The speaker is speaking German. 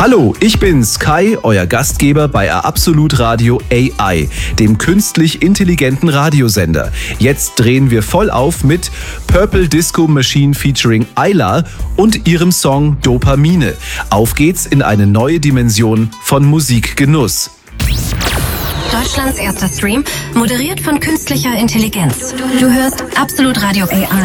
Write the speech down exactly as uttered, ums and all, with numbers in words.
Hallo, ich bin Sky, euer Gastgeber bei Absolut Radio A I, dem künstlich intelligenten Radiosender. Jetzt drehen wir voll auf mit Purple Disco Machine featuring Ayla und ihrem Song Dopamine. Auf geht's in eine neue Dimension von Musikgenuss. Deutschlands erster Stream, moderiert von künstlicher Intelligenz. Du hörst Absolut Radio A I.